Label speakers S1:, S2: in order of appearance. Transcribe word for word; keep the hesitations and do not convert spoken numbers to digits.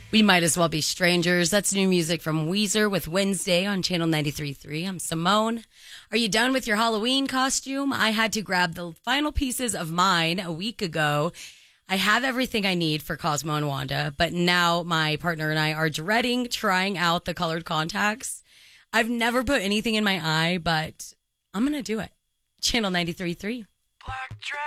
S1: We might as well be strangers. That's new music from Weezer with Wednesday on Channel ninety-three point three. I'm Simone. Are you done with your Halloween costume? I had to grab the final pieces of mine a week ago. I have everything I need for Cosmo and Wanda, but now my partner and I are dreading trying out the colored contacts. I've never put anything in my eye, but I'm going to do it. Channel ninety-three point three. Black Dress.